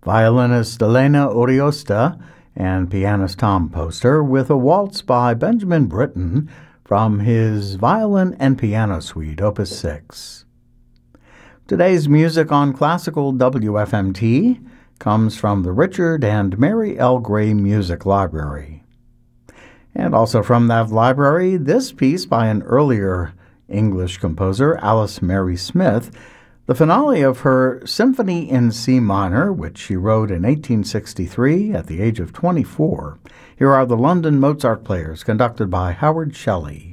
violinist Elena Oriosta and pianist Tom Poster with a waltz by Benjamin Britten from his Violin and Piano Suite, Opus 6. Today's music on Classical WFMT comes from the Richard and Mary L. Gray Music Library. And also from that library, this piece by an earlier English composer, Alice Mary Smith, the finale of her Symphony in C minor, which she wrote in 1863 at the age of 24. Here are the London Mozart Players, conducted by Howard Shelley.